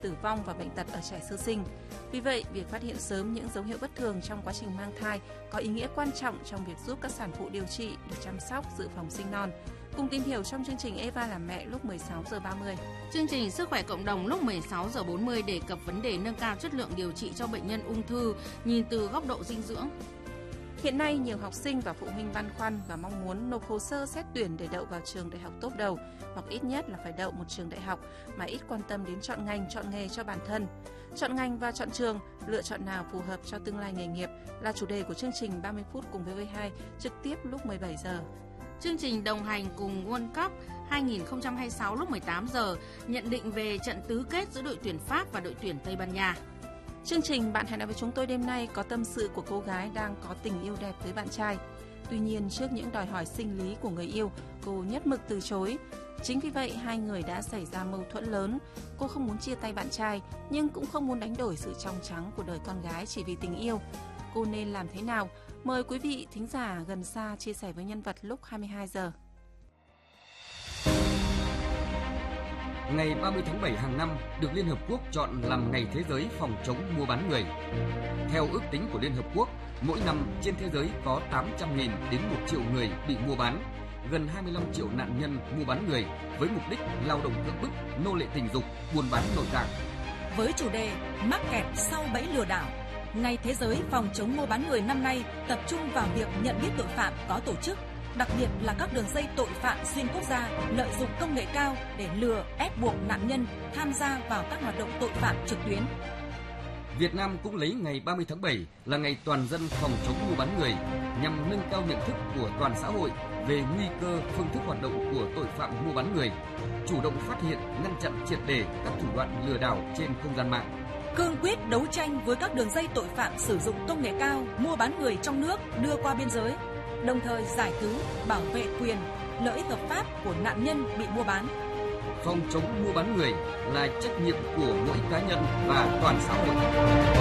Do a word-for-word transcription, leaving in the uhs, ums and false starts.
tử vong và bệnh tật ở trẻ sơ sinh. Vì vậy, việc phát hiện sớm những dấu hiệu bất thường trong quá trình mang thai có ý nghĩa quan trọng trong việc giúp các sản phụ điều trị được chăm sóc, dự phòng sinh non. Cùng tìm hiểu trong chương trình Eva làm mẹ lúc mười sáu giờ ba mươi. Chương trình Sức khỏe cộng đồng lúc mười sáu giờ bốn mươi đề cập vấn đề nâng cao chất lượng điều trị cho bệnh nhân ung thư nhìn từ góc độ dinh dưỡng. Hiện nay, nhiều học sinh và phụ huynh băn khoăn và mong muốn nộp hồ sơ xét tuyển để đậu vào trường đại học top đầu, hoặc ít nhất là phải đậu một trường đại học, mà ít quan tâm đến chọn ngành, chọn nghề cho bản thân. Chọn ngành và chọn trường, lựa chọn nào phù hợp cho tương lai nghề nghiệp là chủ đề của chương trình ba mươi phút cùng vê vê hai trực tiếp lúc mười bảy giờ. Chương trình đồng hành cùng World Cup hai không hai sáu lúc mười tám giờ, nhận định về trận tứ kết giữa đội tuyển Pháp và đội tuyển Tây Ban Nha. Chương trình Bạn hãy nói với chúng tôi đêm nay có tâm sự của cô gái đang có tình yêu đẹp với bạn trai. Tuy nhiên, trước những đòi hỏi sinh lý của người yêu, cô nhất mực từ chối. Chính vì vậy, hai người đã xảy ra mâu thuẫn lớn. Cô không muốn chia tay bạn trai, nhưng cũng không muốn đánh đổi sự trong trắng của đời con gái chỉ vì tình yêu. Cô nên làm thế nào? Mời quý vị thính giả gần xa chia sẻ với nhân vật lúc hai mươi hai giờ. Ngày ba mươi tháng bảy hàng năm được Liên Hợp Quốc chọn làm Ngày Thế giới phòng chống mua bán người. Theo ước tính của Liên Hợp Quốc, mỗi năm trên thế giới có tám trăm nghìn đến một triệu người bị mua bán, gần hai mươi lăm triệu nạn nhân mua bán người với mục đích lao động cưỡng bức, nô lệ tình dục, buôn bán nội tạng. Với chủ đề Mắc kẹt sau bẫy lừa đảo, Ngày Thế giới phòng chống mua bán người năm nay tập trung vào việc nhận biết tội phạm có tổ chức, đặc biệt là các đường dây tội phạm xuyên quốc gia lợi dụng công nghệ cao để lừa, ép buộc nạn nhân tham gia vào các hoạt động tội phạm trực tuyến. Việt Nam cũng lấy ngày ba mươi tháng bảy là ngày toàn dân phòng chống mua bán người nhằm nâng cao nhận thức của toàn xã hội về nguy cơ, phương thức hoạt động của tội phạm mua bán người, chủ động phát hiện, ngăn chặn triệt để các thủ đoạn lừa đảo trên không gian mạng. Cương quyết đấu tranh với các đường dây tội phạm sử dụng công nghệ cao mua bán người trong nước đưa qua biên giới, đồng thời giải cứu, bảo vệ quyền, lợi ích hợp pháp của nạn nhân bị mua bán. Phòng chống mua bán người là trách nhiệm của mỗi cá nhân và toàn xã hội.